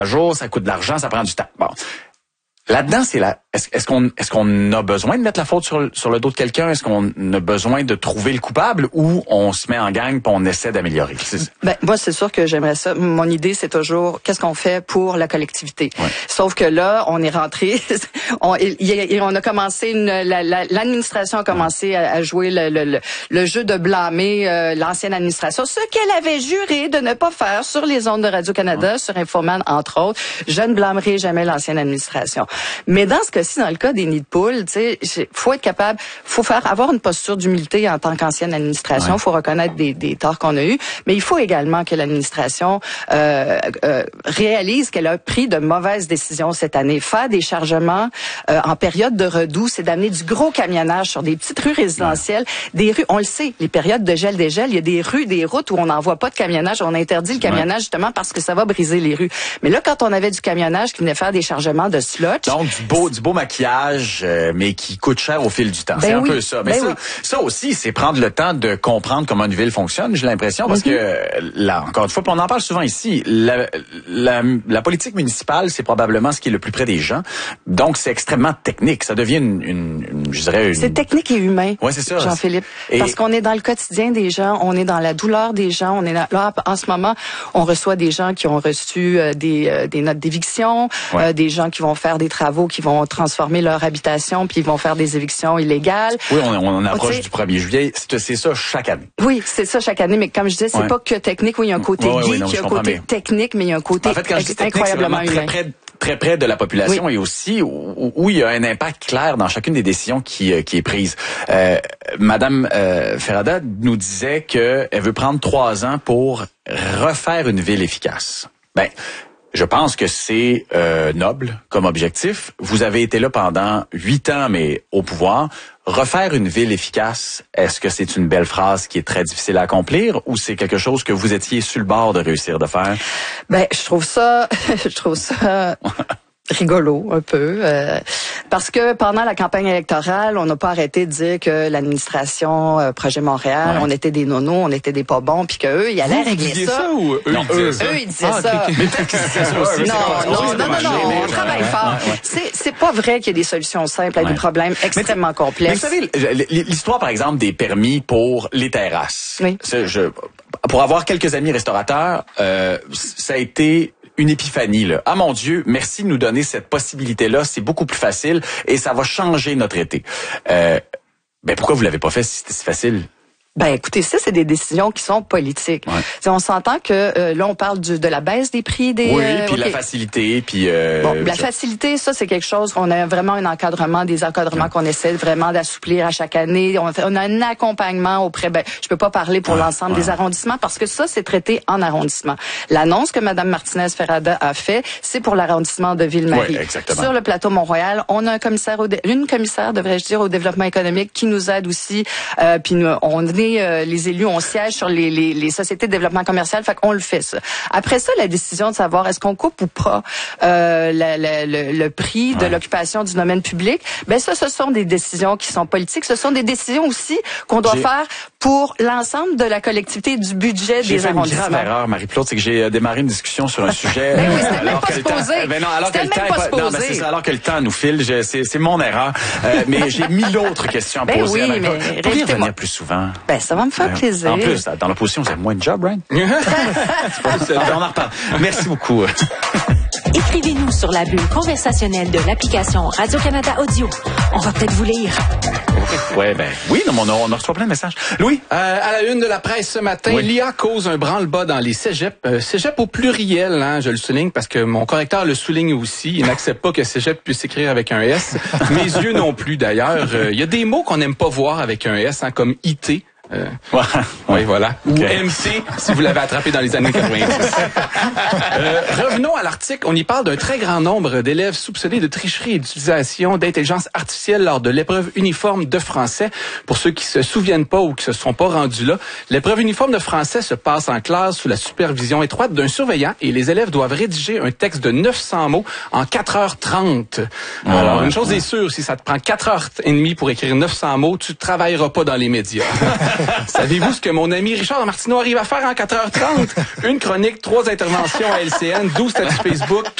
jour, ça coûte de l'argent, ça prend du temps. Bon. Là-dedans, est-ce qu'on a besoin de mettre la faute sur le dos de quelqu'un? Est-ce qu'on a besoin de trouver le coupable ou on se met en gang puis on essaie d'améliorer? Moi, c'est sûr que j'aimerais ça. Mon idée, c'est toujours qu'est-ce qu'on fait pour la collectivité. Ouais. Sauf que là, on est rentré, on a commencé l'administration a commencé à jouer le jeu de blâmer l'ancienne administration, ce qu'elle avait juré de ne pas faire sur les ondes de Radio-Canada, sur Infoman, entre autres. Je ne blâmerai jamais l'ancienne administration. Mais dans ce cas-ci, dans le cas des nids de poules, tu sais, faut être capable, avoir une posture d'humilité en tant qu'ancienne administration. Faut reconnaître des torts qu'on a eus, mais il faut également que l'administration réalise qu'elle a pris de mauvaises décisions cette année. Faire des chargements en période de redoux, c'est d'amener du gros camionnage sur des petites rues résidentielles, des rues. On le sait, les périodes de gel, il y a des rues, des routes où on n'envoie pas de camionnage. On interdit le camionnage justement parce que ça va briser les rues. Mais là, quand on avait du camionnage qui venait faire des chargements de sludge. Donc, du beau maquillage, mais qui coûte cher au fil du temps. C'est un peu ça. Mais ça aussi, c'est prendre le temps de comprendre comment une ville fonctionne, j'ai l'impression, parce que, là, encore une fois, on en parle souvent ici, la politique municipale, c'est probablement ce qui est le plus près des gens. Donc, c'est extrêmement technique. Ça devient je dirais C'est technique et humain. Ouais, c'est ça. Jean-Philippe. Parce qu'on est dans le quotidien des gens, on est dans la douleur des gens, on est là, en ce moment, on reçoit des gens qui ont reçu des notes d'éviction, des gens qui vont faire des travaux qui vont transformer leur habitation puis ils vont faire des évictions illégales. Oui, on approche du 1er juillet. C'est ça chaque année. Oui, c'est ça chaque année, mais comme je disais, c'est pas que technique. Oui, il y a un côté geek, il y a un côté technique, mais il y a un côté incroyablement humain. Très près de la population et aussi où il y a un impact clair dans chacune des décisions qui est prise. Madame Ferrada nous disait qu'elle veut prendre 3 ans pour refaire une ville efficace. Je pense que c'est noble comme objectif. Vous avez été là pendant 8 ans, mais au pouvoir. Refaire une ville efficace, est-ce que c'est une belle phrase qui est très difficile à accomplir ou c'est quelque chose que vous étiez sur le bord de réussir de faire? Je trouve ça rigolo un peu parce que pendant la campagne électorale, on n'a pas arrêté de dire que l'administration Projet Montréal, on était des nonos, on était des pas bons puis que eux ils allaient régler ça. Ou eux ils disaient ça. Non, on travaille fort. C'est pas vrai qu'il y a des solutions simples à des problèmes extrêmement complexes. Mais vous savez, l'histoire par exemple des permis pour les terrasses. Oui. Pour avoir quelques amis restaurateurs, ça a été une épiphanie, là. Ah mon Dieu, merci de nous donner cette possibilité-là, c'est beaucoup plus facile et ça va changer notre été. Pourquoi vous l'avez pas fait si c'était si facile? Écoutez, ça, c'est des décisions qui sont politiques. On s'entend que là, on parle de la baisse des prix des... Oui, puis la facilité, puis... la facilité, ça, c'est quelque chose qu'on a vraiment des encadrements qu'on essaie vraiment d'assouplir à chaque année. On a un accompagnement auprès... je peux pas parler pour l'ensemble des arrondissements parce que ça, c'est traité en arrondissement. L'annonce que Mme Martinez-Ferrada a fait, c'est pour l'arrondissement de Ville-Marie. Sur le plateau Mont-Royal, on a une commissaire, devrais-je dire, au développement économique qui nous aide aussi. Puis les élus, on siège sur les sociétés de développement commercial, fait qu'on le fait ça. Après ça, la décision de savoir est-ce qu'on coupe ou pas le prix de l'occupation du domaine public, ça, ce sont des décisions qui sont politiques. Ce sont des décisions aussi qu'on doit faire pour l'ensemble de la collectivité du budget des arrondissements. J'ai fait une grave erreur, Marie-Claude, c'est que j'ai démarré une discussion sur un sujet. Alors que le temps nous file, c'est mon erreur. Mais j'ai 1000 autres questions à poser. Oui, mais pourriez revenir plus souvent. Ça va me faire plaisir. En plus, dans l'opposition, vous avez moins de job, right? On en reparle. Merci beaucoup. Écrivez-nous sur la bulle conversationnelle de l'application Radio-Canada Audio. On va peut-être vous lire. Oui, on reçoit plein de messages. Louis? À la une de la presse ce matin, l'IA cause un branle-bas dans les cégeps. Cégep au pluriel, je le souligne parce que mon correcteur le souligne aussi. Il n'accepte pas que cégep puisse s'écrire avec un S. Mes yeux non plus, d'ailleurs. Il y a des mots qu'on n'aime pas voir avec un S, comme IT. Oui, voilà. Ou MC, si vous l'avez attrapé dans les années 90. Revenons à l'article. On y parle d'un très grand nombre d'élèves soupçonnés de tricherie et d'utilisation d'intelligence artificielle lors de l'épreuve uniforme de français. Pour ceux qui se souviennent pas ou qui se sont pas rendus là, l'épreuve uniforme de français se passe en classe sous la supervision étroite d'un surveillant et les élèves doivent rédiger un texte de 900 mots en 4h30. Alors, une chose est sûre, si ça te prend 4h30 pour écrire 900 mots, tu travailleras pas dans les médias. Savez-vous ce que mon ami Richard Martineau arrive à faire en 4h30? Une chronique, 3 interventions à LCN, 12 statuts Facebook,